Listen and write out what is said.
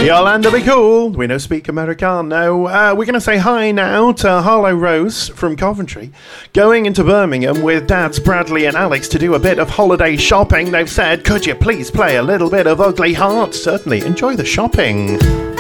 Yolanda, be cool. We don't speak Americano. We're going to say hi now to Harlow Rose from Coventry. Going into Birmingham with dads Bradley and Alex to do a bit of holiday shopping. They've said, could you please play a little bit of Ugly Heart? Certainly. Enjoy the shopping.